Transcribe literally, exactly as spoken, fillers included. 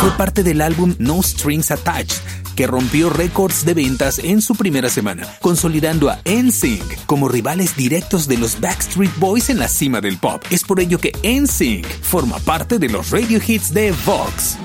fue parte del álbum No Strings Attached, que rompió récords de ventas en su primera semana, consolidando a N Sync como rivales directos de los Backstreet Boys en la cima del pop. Es por ello que N Sync forma parte de los radio hits de Vox.